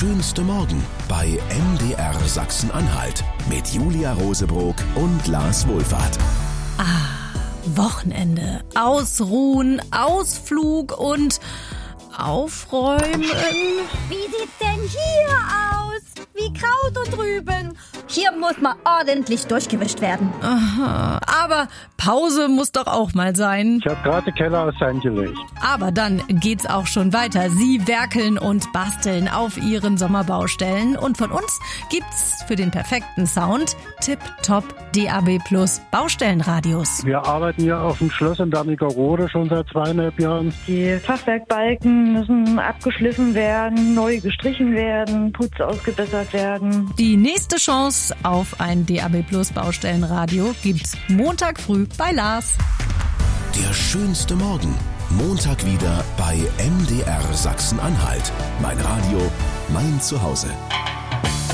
schönste Morgen bei MDR Sachsen-Anhalt mit Julia Rosebrock und Lars Wohlfahrt. Wochenende, ausruhen, Ausflug und aufräumen. Wie sieht's denn hier aus? Wie Kraut und Rüben. Hier muss mal ordentlich durchgewischt werden. Aha, aber Pause muss doch auch mal sein. Ich habe gerade den Keller aus Sand gelegt. Aber dann geht's auch schon weiter. Sie werkeln und basteln auf ihren Sommerbaustellen. Und von uns gibt's für den perfekten Sound Tip-Top DAB+ Baustellenradios. Wir arbeiten hier auf dem Schloss in Wernigerode schon seit 2,5 Jahren. Die Fachwerkbalken müssen abgeschliffen werden, neu gestrichen werden, Putz ausgebessert werden. Die nächste Chance auf ein DAB+ Baustellenradio gibt's Montag früh bei Lars. Der schönste Morgen. Montag wieder bei MDR Sachsen-Anhalt. Mein Radio, mein Zuhause.